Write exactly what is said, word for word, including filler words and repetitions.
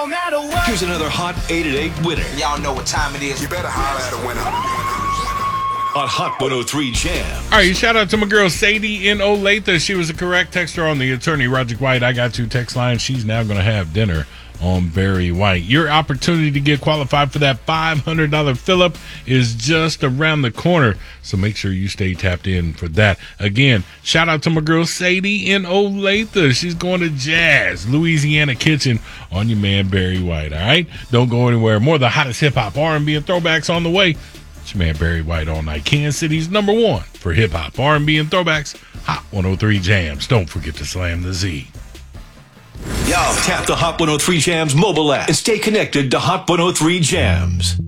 no matter what. Here's another hot eight at eight winner. Y'all know what time it is. You better holler at a winner. On Hot one oh three Jam. All right, shout out to my girl Sadie in Olathe. She was a correct texter on the attorney Roger White. I got two text lines. She's now going to have dinner on Barry White. Your opportunity to get qualified for that five hundred dollars fill-up is just around the corner, so make sure you stay tapped in for that. Again, shout out to my girl Sadie in Olathe. She's going to Jazz Louisiana Kitchen on your man Barry White, all right? Don't go anywhere. More of the hottest hip-hop, R and B, and throwbacks on the way. It's your man Barry White all night. Kansas City's number one for hip-hop, R and B, and throwbacks. Hot one oh three Jams. Don't forget to slam the Z. Yo, tap the Hot one oh three Jams mobile app and stay connected to Hot one oh three Jams.